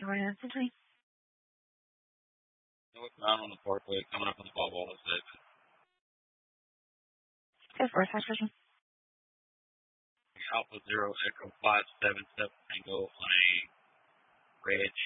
Northbound on the Parkway, coming up on the Bob Wallace exit. 10-4, fast pushing. Alpha 0 Echo 577 Tango on a red